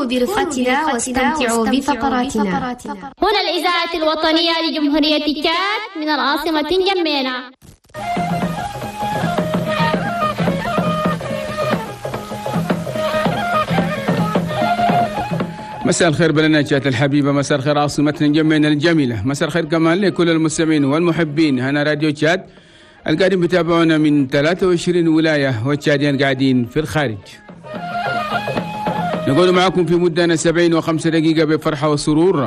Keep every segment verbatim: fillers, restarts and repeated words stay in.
كونوا برفقتنا واستمتعوا بفقراتنا. هنا الإذاعة الوطنية لجمهورية تشاد من العاصمة نجمينا. مساء الخير بلدناتنا الحبيبة، مساء الخير عاصمتنا نجمينا الجميلة، مساء الخير كمان لكل المستمعين والمحبين. هنا راديو تشاد القاعدين بتابعونا من ثلاثة وعشرين ولاية والتشاديين قاعدين في الخارج. نقول معكم في مدة سبعين وخمسة دقيقة بفرحة وسرور.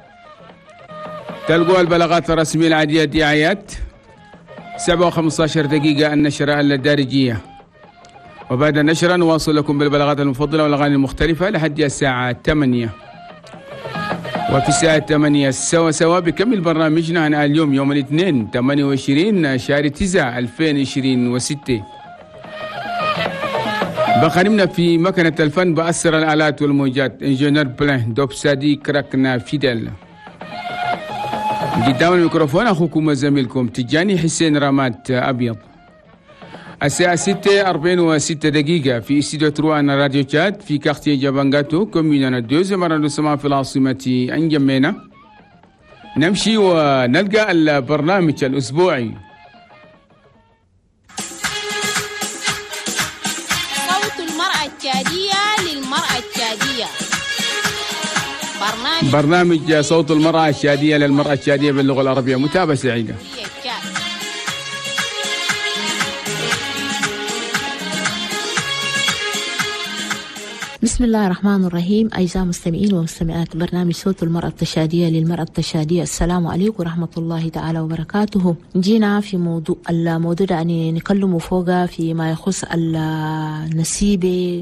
تلقوا البلاغات الرسمية العادية الدعايات سبعة وخمسة عشر دقيقة النشرة الدارجية، وبعد النشرة نواصل لكم بالبلاغات المفضلة والأغاني المختلفة لحد الساعة ثمانية. وفي الساعة ثمانية سوا سوا بكمل برنامجنا عن اليوم يوم الاثنين ثمانية وعشرين شهر تسعة ألفين وعشرين وستة. بخرمنا في مكنة الفن بأسر الآلات والموجات إنجنير بلان دوب سادي كراكنا فيدل. قدام الميكروفون أخوكم وزميلكم تجاني حسين رامات أبيض. الساعة ستة أربعين وستة دقيقة في استديو تروان راديو تشاد في كارتيه جابانغاتو كومينا دوزيام أراندوسمون في العاصمة أنجمينا. نمشي ونلقى البرنامج الأسبوعي صوت المرأة التشادية للمرأة التشادية. برنامج, برنامج صوت المرأة التشادية للمرأة التشادية باللغة العربية. متابعة سعيدة. بسم الله الرحمن الرحيم. أعزائي المستمعين ومستمعات برنامج صوت المرأة التشادية للمرأة التشادية، السلام عليكم ورحمة الله تعالى وبركاته. جينا في موضوع الموضوع يعني نكلم فوقه فيما يخص النسيبة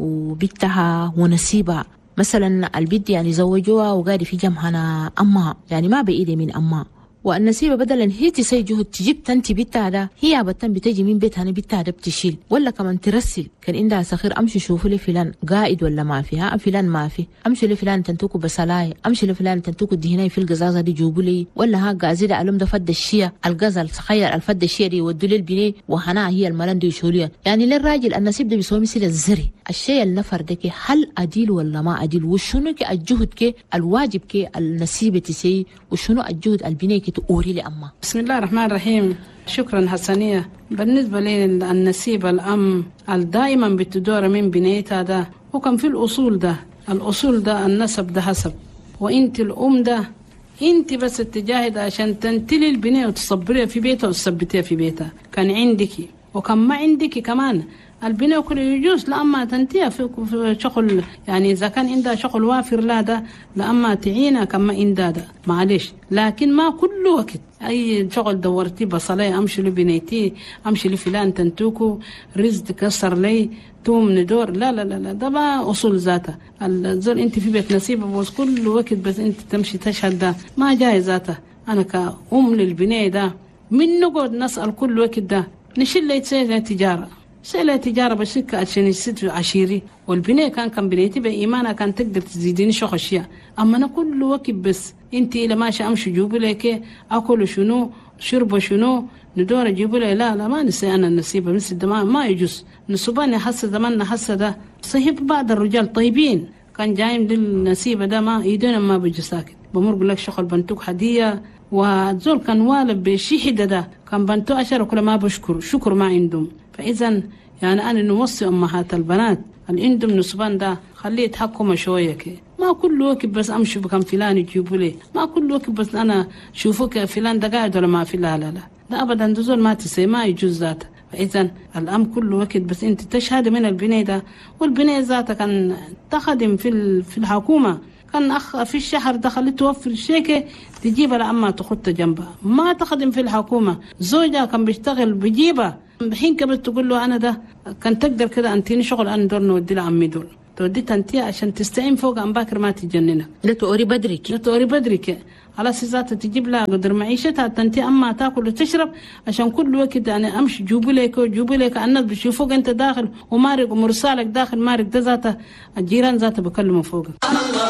وبنتها ونسيبها. مثلا البنت يعني زوجوها وقاعد في جمعنا أمها، يعني ما بإيدي من أمها، والنسيبة بدلا هي تسوي جهد تجيب تنتي بيتها ده، هي بتن بتجي من بيتها انا بيتها ده بتشيل، ولا كمان ترسل. كان عندها سخير امشي شوفوا لي فلان قائد ولا ما في، ها فلان ما في، امشي لفلان تنتوكو بسلاي، امشي لفلان تنتوكو دهناي في القزازه دي جوبوا لي، ولا ها قازيد علم ده فد الشيا القزل تخيل الفد الشيا دي يودوا لي البنيه وهنا هي الملان دي يشوريها. يعني للراجل النسيب ده بيسوي مثل الزري، الشيء النفر ده كي هل اديل ولا ما اديل، وشنو كي الجهد كي الواجب كي النسيبه تسي، وشنو الجهد البنيه كي تقوري لأمه. بسم الله الرحمن الرحيم. شكرا حسنية. بالنسبة للنسيبة الأم دائما بتدور من بنيتها ده، وكان في الأصول ده الأصول ده النسب ده حسب، وإنت الأم ده إنت بس تجاهد عشان تنتلي البنية وتصبريها في بيتها وتثبتيها في بيتها. كان عندك وكان ما عندك كمان البناء كله يجوز لأما تنتهي في شغل، يعني إذا كان عندها شغل وافر لا ده لأما تعينها كما عندها ده معلش، لكن ما كل وقت أي شغل دورتي بصلي أمشي لبنيتي أمشي لفلان تنتوكو رزق تكسر لي توم ندور، لا لا لا لا ده ما أصول ذاته. الزول أنت في بيت نسيبه بس كل وقت بس أنت تمشي تشهد ده ما جاي ذاته. أنا كأم للبناء ده من نقعد نسأل كل وقت ده نشيل لي تسير تجارة سألة تجارة بشكة عشان يصير عشيري، والبناء كان كان بنيتي بإيمانها كان تقدر تزيديني شو أشياء. أما أنا كل وقت بس أنتي إلى ماشي أمشي جوبي لك أكل شنو شرب شنو ندور جوبي لك، لا لا ما نسي أنا النسيبة من الدماء ما يجوز. نسباني حاسة زمان حاسة ده صحيح بعض الرجال طيبين كان جايم للنسيبة ده ما يدون ما بيجي ساكت بمر بقول لك شغل بنتوك هدية، وزول كان والد بشي حدة ده كان بنتو أشار وكل ما بشكر شكر ما عندهم. فإذا يعني أنا نوصي أمهات البنات اللي عندهم نسبان ده خليه يتحكموا شوية كي، ما كل وقت بس أمشي بكم فلان يجيبوا لي، ما كل وقت بس أنا شوفوك فلان ده قاعد ولا ما في، لا لا لا ده أبدا دزول ما تسي ما يجوز ذاته. فإذا الأم كل وقت بس أنت تشهد من البناء ده، والبناء ذاته كان تخدم في في الحكومة، كان أخ في الشهر دخل توفر الشيكة تجيبها لأما تخط جنبها، ما تخدم في الحكومة. زوجها كان بيشتغل بجيبها بحين كبت تقول له أنا ده كان تقدر كده أنتيني شغل أنا دور نودي لعمي دول تودي تنتي عشان تستعين فوق عن باكر ما تجننك، لا توري بدرك لا توري بدرك على سيزات تجيب لها قدر معيشتها تنتي أما تاكل وتشرب عشان كل وقت أنا أمشي جوبي لك وجوبي لك الناس بيشوفوك أنت داخل ومارق ومرسالك داخل مارق ده ذاته الجيران ذاته بكلموا فوق.